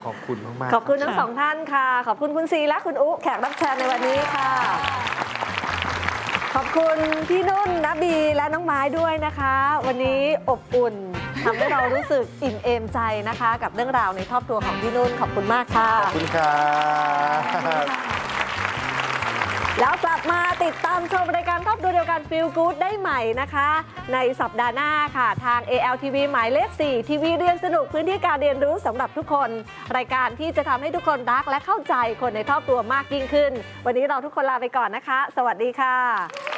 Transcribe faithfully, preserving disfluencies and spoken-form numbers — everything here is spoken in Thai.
ขอบคุณมากๆขอบคุณทั้งสองท่านค่ะขอบคุณคุณซีและคุณอุแขกรับเชิญในวันนี้ค่ะ ขอบคุณพี่นุ่นนะบีและน้องไม้ด้วยนะคะ วันนี้อบอุ่นทำให้เรารู้สึกอิ่มเอมใจนะคะ กับเรื่องราวในครอบครัวของพี่นุ่นขอบคุณมากค่ะขอบคุณครับแล้วกลับมาติดตามชมรายการครอบครัวเดียวกัน Feel Good ได้ใหม่นะคะ ในสัปดาห์หน้าค่ะ ทาง เอ แอล ที วี หมายเลข สี่ ทีวีเรียนสนุกพื้นที่การเรียนรู้สำหรับทุกคน รายการที่จะทำให้ทุกคนรักและเข้าใจคนในครอบครัวมากยิ่งขึ้น วันนี้เราทุกคนลาไปก่อนนะคะ สวัสดีค่ะ